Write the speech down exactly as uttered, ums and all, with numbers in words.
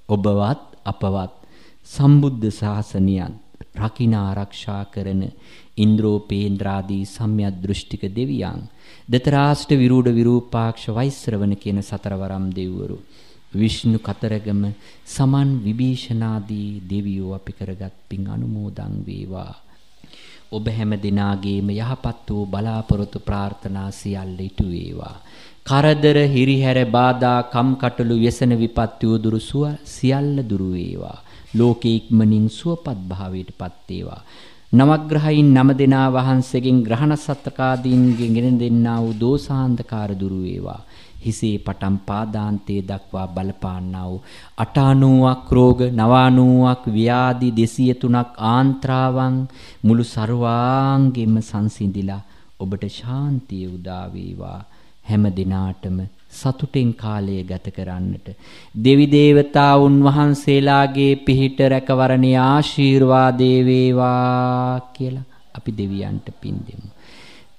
ඔබවත් අපවත් සම්බුද්ධ ශාසනයත් රකින්න ආරක්ෂා කරන ඉන්ද්‍රෝපේන්ද්‍රාදී සම්‍යක් දෘෂ්ටික දෙවියන් දතරාෂ්ට විරූඪ විරූපාක්ෂ වෛශ්‍රවණ කියන සතරවරම් දෙවිවරු විෂ්ණු කතරගම සමන් විභීෂණාදී දෙවියෝ අපි කරගත් පින් අනුමෝදන් වේවා. ඔබ හැම දිනාගේම යහපත් වූ බලාපොරොත්තු ප්‍රාර්ථනා සියල්ල ඉටු වේවා. කරදර හිරිහැර බාධා කම්කටොළු व्यसन විපත්ති උදුරු සුව සියල්ල දුරු වේවා. ලෝකේ ඉක්මනින් සුවපත් භාවයටපත් වේවා. නවග්‍රහයින් නම දෙනා වහන්සේගෙන් ග්‍රහණ සත්කාදීන්ගෙන් ගෙන දෙන්නා වූ දෝසාන්ධකාර දුරු වේවා. හිසේ පටන් පාදාන්තයේ දක්වා බලපාන්නා වූ අටානූවක් රෝග නවානූවක් ව්‍යාධි දෙසිය තුනක් ආන්ත්‍රාවන් මුළු ਸਰවාංගෙම සංසිඳිලා ඔබට ශාන්තිය උදා වේවා. හැම දිනාටම සතුටෙන් කාලය ගත කරන්නට දෙවි දේවතාවුන් වහන්සේලාගේ පිහිට රැකවරණේ ආශිර්වාදේ වේවා කියලා අපි දෙවියන්ට පින් දෙමු.